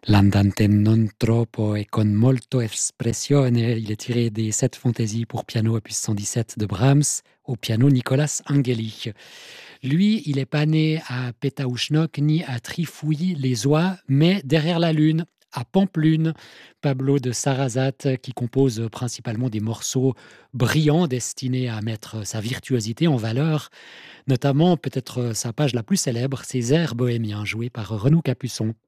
L'Andante non troppo e con molto espressione, il est tiré des 7 fantaisies pour piano opus 117 de Brahms, au piano Nicolas Angeli. Lui, il est pas né à Pétaouchnok ni à Trifouilly-les-Oies, mais derrière la lune, à Pampelune. Pablo de Sarrazate, qui compose principalement des morceaux brillants destinés à mettre sa virtuosité en valeur, notamment peut-être sa page la plus célèbre, ses airs bohémiens joués par Renaud Capuçon.